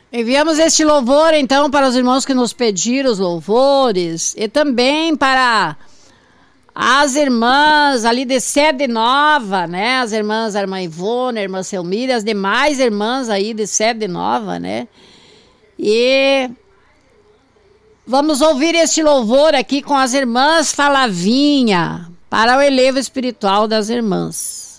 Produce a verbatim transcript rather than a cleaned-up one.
Enviamos este louvor, então, para os irmãos que nos pediram os louvores e também para as irmãs ali de Sede Nova, né? As irmãs, a irmã Ivone, a irmã Selmira, as demais irmãs aí de Sede Nova, né? E vamos ouvir este louvor aqui com as irmãs Falavinha, para o elevo espiritual das irmãs.